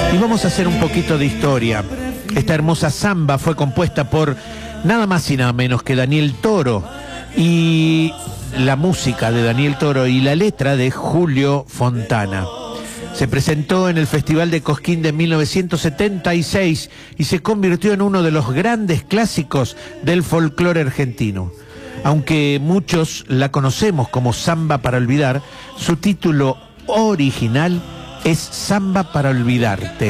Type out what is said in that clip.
Y vamos a hacer un poquito de historia. Esta hermosa samba fue compuesta por nada más y nada menos que Daniel Toro, y la música de Daniel Toro y la letra de Julio Fontana. Se presentó en el Festival de Cosquín de 1976 y se convirtió en uno de los grandes clásicos del folclore argentino. Aunque muchos la conocemos como Samba para Olvidar, su título original es Samba para Olvidarte.